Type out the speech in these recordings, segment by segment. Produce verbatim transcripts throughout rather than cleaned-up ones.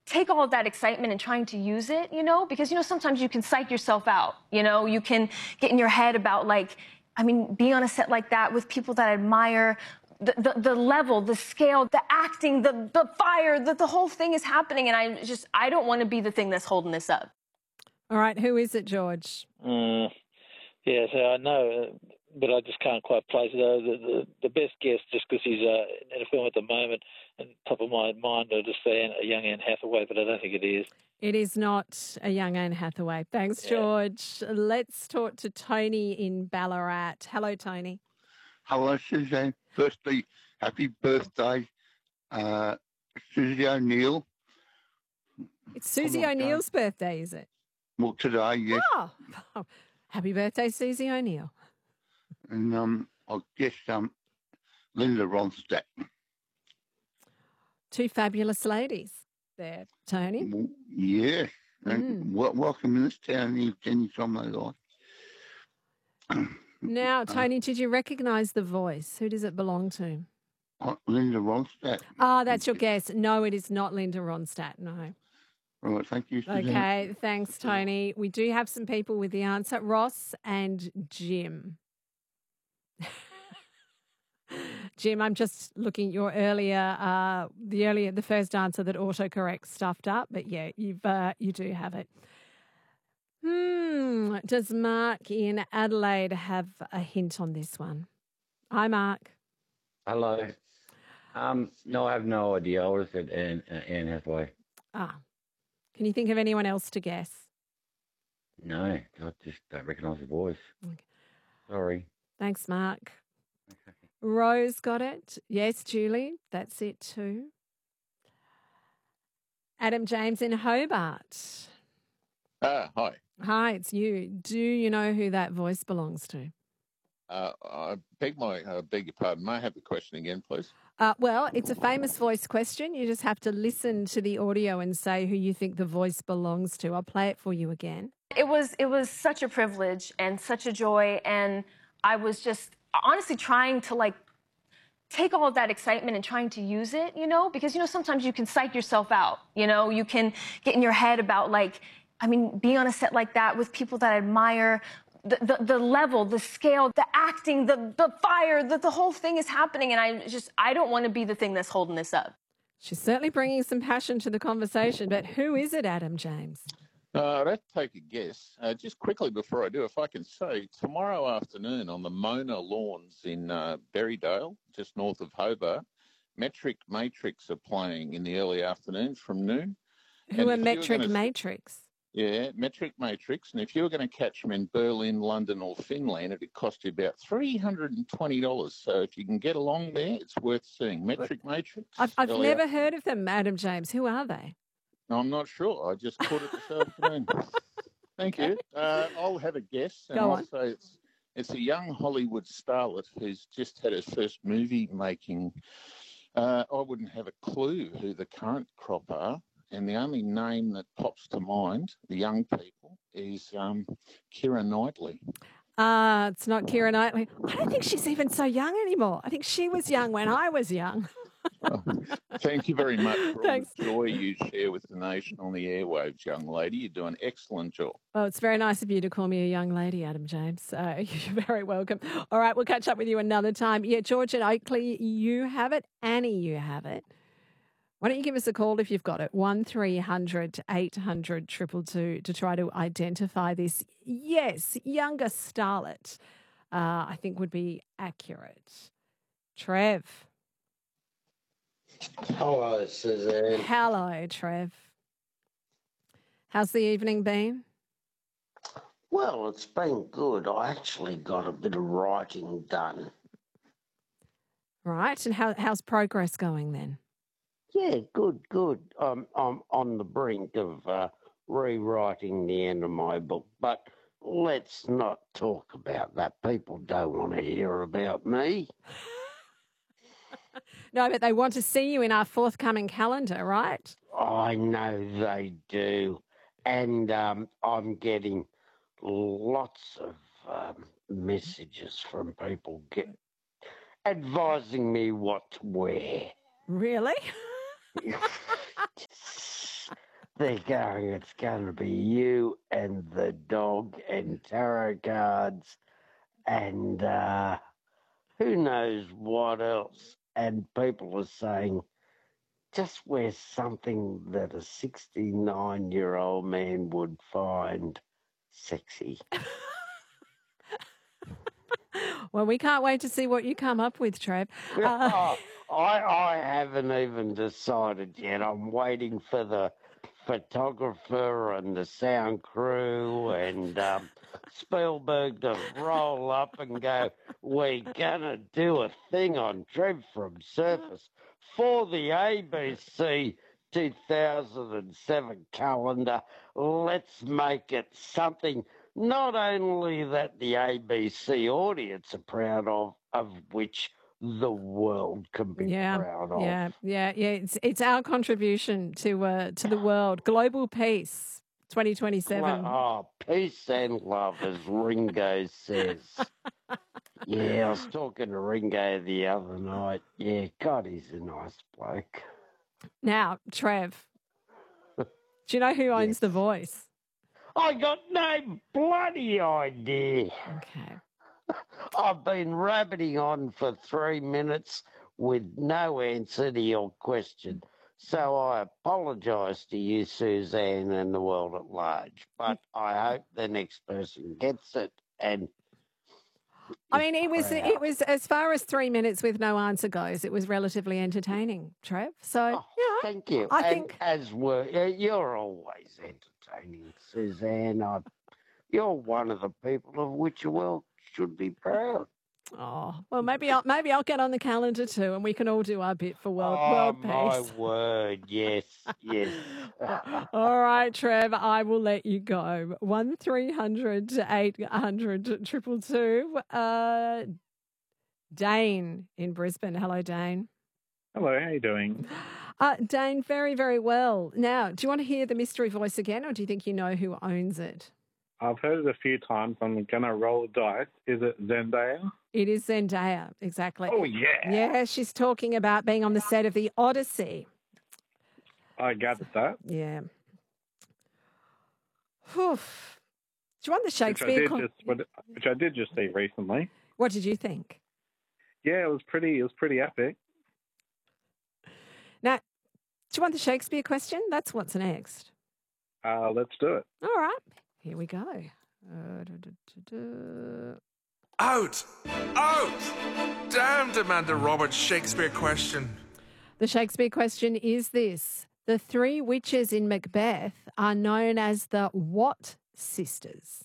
take all of that excitement and trying to use it, you know, because, you know, sometimes you can psych yourself out, you know, you can get in your head about, like, I mean, being on a set like that with people that I admire, the, the, the level, the scale, the acting, the, the fire, the, the whole thing is happening. And I just, I don't want to be the thing that's holding this up. All right. Who is it, George? Mm, yeah, so I know, uh, but I just can't quite place it. Uh, the, the, the best guess, just because he's uh, in a film at the moment, and top of my mind, I just say a young Anne Hathaway, but I don't think it is. It is not a young Anne Hathaway. Thanks, Yeah. George. Let's talk to Tony in Ballarat. Hello, Tony. Hello, Suzanne. Firstly, happy birthday, uh, Susie O'Neill. It's Susie Come on, O'Neill's birthday, is it? Well, today, yes. Oh, happy birthday, Susie O'Neill. And um, I guess um, Linda Ronstadt. Two fabulous ladies there, Tony. Well, yeah. And Mm. wel- welcome in this town any, any time they like. Now, Tony, did you recognise the voice? Who does it belong to? Uh, Linda Ronstadt. Ah, that's your guess. No, it is not Linda Ronstadt, no. Right, thank you, Suzanne. Okay, thanks, Tony. We do have some people with the answer. Ross and Jim. Jim, I'm just looking at your earlier, uh, the earlier, the first answer that autocorrect stuffed up, but yeah, you've uh, you do have it. Hmm. Does Mark in Adelaide have a hint on this one? Hi, Mark. Hello. Um, no, I have no idea. I would have said Anne, uh, Anne Hathaway. Ah, can you think of anyone else to guess? No, I just don't recognise the voice. Okay. Sorry. Thanks, Mark. Rose got it. Yes, Julie, that's it too. Adam James in Hobart. Ah, hi. Hi, it's you. Do you know who that voice belongs to? Uh, I beg my uh, beg your pardon. May I have the question again, please? Uh, well, it's a famous voice question. You just have to listen to the audio and say who you think the voice belongs to. I'll play it for you again. It was, it was such a privilege and such a joy. And I was just honestly trying to, like, take all of that excitement and trying to use it, you know, because, you know, sometimes you can psych yourself out, you know, you can get in your head about, like, I mean, being on a set like that with people that I admire, the, the, the level, the scale, the acting, the, the fire, the, the whole thing is happening. And I just, I don't want to be the thing that's holding this up. She's certainly bringing some passion to the conversation, but who is it, Adam James? Uh, I'd have to take a guess. Uh, just quickly before I do, if I can say, tomorrow afternoon on the Mona Lawns in uh, Berrydale, just north of Hobart, Metric Matrix are playing in the early afternoon from noon. Who And are if you were Metric gonna- Matrix? Yeah, Metric Matrix. And if you were going to catch them in Berlin, London or Finland, it'd cost you about three hundred twenty dollars. So if you can get along there, it's worth seeing. Metric Matrix. I've, I've early never afternoon. heard of them, Adam James. Who are they? I'm not sure. I just caught it this afternoon. Thank you. Uh, I'll have a guess, and Go I'll on. say it's it's a young Hollywood starlet who's just had her first movie making. Uh, I wouldn't have a clue who the current crop are, and the only name that pops to mind, the young people, is um, Keira Knightley. Uh, it's not Keira Knightley. I don't think she's even so young anymore. I think she was young when I was young. Oh, thank you very much for all Thanks. the joy you share with the nation on the airwaves, young lady. You do an excellent job. Well, it's very nice of you to call me a young lady, Adam James. Uh, you're very welcome. All right, we'll catch up with you another time. Yeah, George and Oakley, you have it. Annie, you have it. Why don't you give us a call if you've got it? one three hundred eight hundred two two two to try to identify this, yes, younger starlet, uh, I think would be accurate. Trev. Hello, Suzanne. Hello, Trev. How's the evening been? Well, it's been good. I actually got a bit of writing done. Right, and how, how's progress going then? Yeah, good, good. I'm, I'm on the brink of uh, rewriting the end of my book, but let's not talk about that. People don't want to hear about me. No, but they want to see you in our forthcoming calendar, right? I know they do. And um, I'm getting lots of um, messages from people get, advising me what to wear. Really? they're going, it's going to be you and the dog and tarot cards and uh, who knows what else. And people are saying, just wear something that a sixty-nine-year-old man would find sexy. Well, we can't wait to see what you come up with, Trev. Uh, Oh, I, I haven't even decided yet. I'm waiting for the photographer and the sound crew and um, Spielberg to roll up and go, we're going to do a thing on Trev from Surface for the A B C two thousand seven calendar. Let's make it something not only that the A B C audience are proud of, of which the world can be yeah, proud of. yeah, yeah, yeah. It's it's our contribution to uh, to the world. Global peace, twenty twenty-seven. Oh, peace and love, as Ringo says. Yeah, I was talking to Ringo the other night. Yeah, God, he's a nice bloke. Now, Trev, do you know who owns Yes. The Voice? I got no bloody idea. Okay. I've been rabbiting on for three minutes with no answer to your question. So I apologise to you, Suzanne, and the world at large. But I hope the next person gets it and I is mean, it was proud. it was as far as three minutes with no answer goes. It was relatively entertaining, Trev. So Oh, yeah, thank you. I and think as were uh, you're always entertaining, Suzanne. I, you're one of the people of which the world should be proud. Oh well, maybe I'll maybe I'll get on the calendar too, and we can all do our bit for world Oh world my peace. word! Yes, yes. All right, Trev, I will let you go. One three hundred eight hundred triple two. Uh, Dane in Brisbane. Hello, Dane. Hello, how you doing? Uh, Dane, very very well. Now, do you want to hear the mystery voice again, or do you think you know who owns it? I've heard it a few times. I'm gonna roll the dice. Is it Zendaya? It is Zendaya, exactly. Oh yeah. Yeah, she's talking about being on the set of the Odyssey. I gathered that. Yeah. Whew. Do you want the Which I Shakespeare? did con- just, which I did just see recently. What did you think? Yeah, it was pretty. It was pretty epic. Now, do you want the Shakespeare question? That's what's next. Uh, let's do it. All right, here we go. Uh, duh, duh, duh, duh. Out! Out! Damn, Amanda Roberts' Shakespeare question. The Shakespeare question is this. The three witches in Macbeth are known as the what sisters?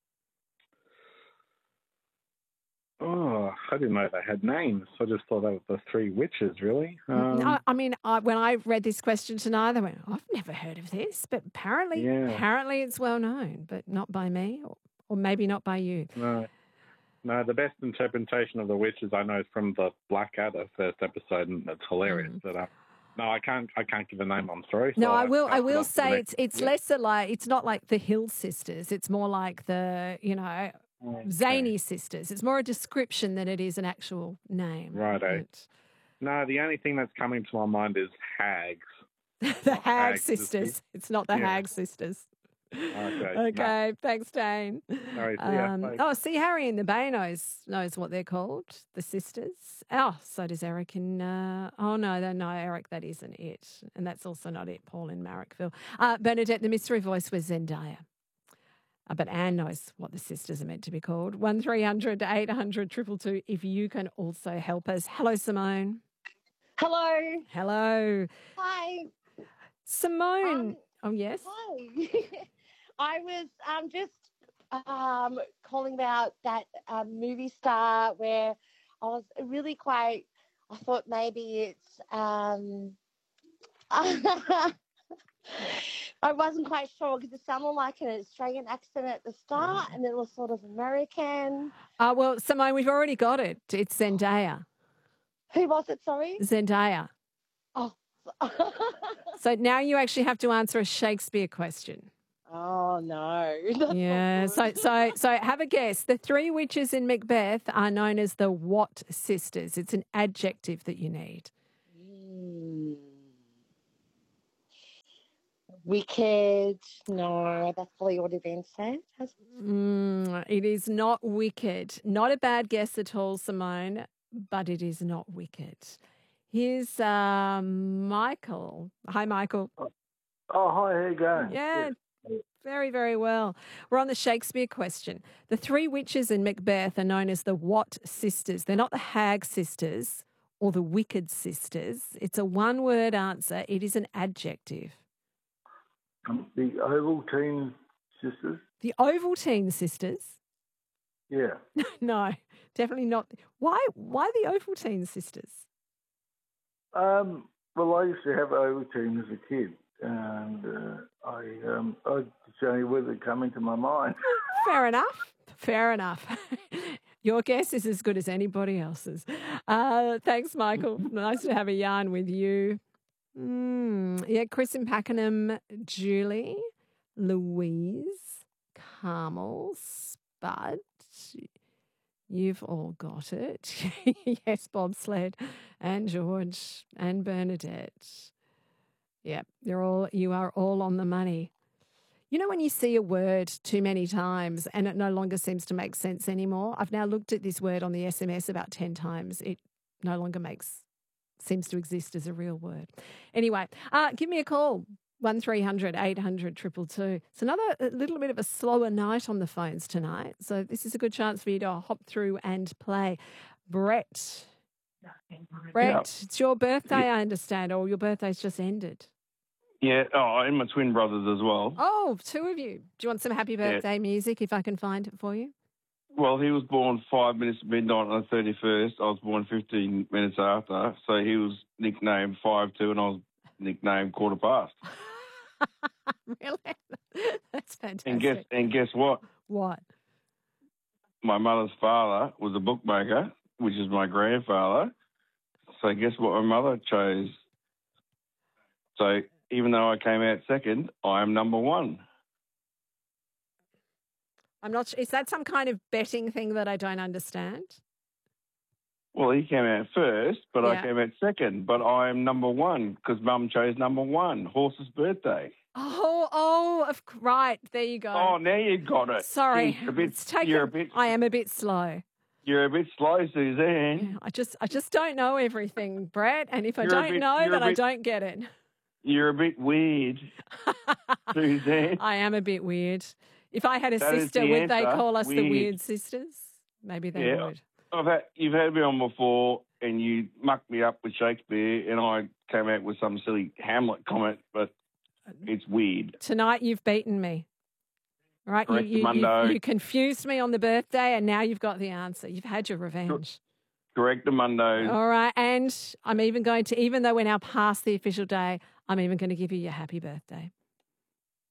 Oh, I didn't know they had names. I just thought that was the three witches, really. Um, I, I mean, I, when I read this question tonight, I went, I've never heard of this, but apparently, Yeah. apparently it's well known, but not by me, or, or maybe not by you. No, no. The best interpretation of the witches I know is from the Blackadder first episode, and it's hilarious. Mm. But uh, no, I can't. I can't give a name. I'm sorry. No, so I will. pass I it will on to the say next- it's it's Yeah. lesser like it's not like the Hill sisters. It's more like the you know Okay. zany sisters. It's more a description than it is an actual name. Righto. But- No, the only thing that's coming to my mind is hags. the Hag Hag sisters. It's not the Yeah. Hag sisters. Okay. Okay. Thanks, Dane. All right, see ya. Um, Bye. oh, see, Harry in the Bay knows knows what they're called, the sisters. Oh, so does Eric in. Uh, oh no, no, no, Eric, that isn't it, and that's also not it. Paul in Marrickville. Uh, Bernadette, the mystery voice was Zendaya. Uh, but Anne knows what the sisters are meant to be called. One three hundred eight hundred triple two. If you can also help us. Hello, Simone. Hello. Hello, Hi. Simone. Um, oh yes. Hi. I was um, just um, calling about that um, movie star where I was really quite, I thought maybe it's, um, I wasn't quite sure because it sounded like an Australian accent at the start and then it was sort of American. Uh, well, Simone, we've already got it. It's Zendaya. Who was it, sorry? Zendaya. Oh. So now you actually have to answer a Shakespeare question. Oh, no. That's Yeah. not So good. so so have a guess. The three witches in Macbeth are known as the what sisters? It's an adjective that you need. Mm. Wicked. No, that's probably already been said. Has Mm, it is not Wicked. Not a bad guess at all, Simone, but it is not Wicked. Here's uh, Michael. Hi, Michael. Oh, hi, how you going? Yeah, Yes. very, very well. We're on the Shakespeare question. The three witches in Macbeth are known as the what sisters? They're not the hag sisters or the wicked sisters. It's a one-word answer. It is an adjective. Um, the Ovaltine sisters? The Ovaltine sisters? Yeah. No, definitely not. Why? Why the Ovaltine sisters? Um, well, I used to have Ovaltine as a kid, and uh, I, um, I it's the only word that come into my mind. Fair enough. Fair enough. Your guess is as good as anybody else's. Uh, thanks, Michael. Nice to have a yarn with you. Mm, yeah, Chris in Pakenham, Julie, Louise, Carmel, Spud. You've all got it. Yes, bobsled, and George, and Bernadette. Yep, you're all. You are all on the money. You know when you see a word too many times and it no longer seems to make sense anymore? I've now looked at this word on the S M S about ten times. It no longer makes seems to exist as a real word. Anyway, uh, give me a call. one three hundred eight hundred two two two. It's another a little bit of a slower night on the phones tonight. So this is a good chance for you to hop through and play. Brett. Brett, Yeah. it's your birthday, I understand, or your birthday's just ended. Yeah, oh, and my twin brothers as well. Oh, two of you. Do you want some happy Yeah. birthday music if I can find it for you? Well, he was born five minutes to midnight on the thirty-first. I was born fifteen minutes after. So he was nicknamed five two and I was nicknamed quarter past. Really? That's fantastic. And guess and guess what? What? My mother's father was a bookmaker, which is my grandfather. So guess what my mother chose? So even though I came out second, I am number one. I'm not sure. Is that some kind of betting thing that I don't understand? Well, he came out first, but Yeah. I came out second. But I am number one because Mum chose number one, horse's birthday. Oh, oh, of, right. There you go. Oh, now you got it. Sorry. You're a bit, It's taken, you're a bit, I am a bit slow. you're a bit slow, Suzanne. I just I just don't know everything, Brett. And if I You're a don't bit- know, you're a then I bit- don't get it. You're a bit weird, Suzanne. I am a bit weird. If I had a That is sister, the would they answer. call us the Weird. weird sisters? Maybe they Yeah. would. I've had, you've had me on before, and you mucked me up with Shakespeare, and I came out with some silly Hamlet comment, but it's weird. Tonight you've beaten me. Right? You, Correct, you, you, Mundo. you confused me on the birthday and now you've got the answer. You've had your revenge. Correct, Mundo. All right. And I'm even going to, even though we're now past the official day, I'm even going to give you your happy birthday.